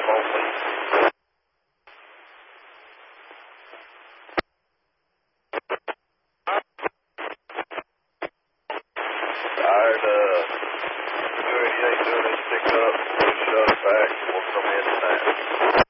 Tired, 288 doing his pickup, shut back, we'll come in tonight.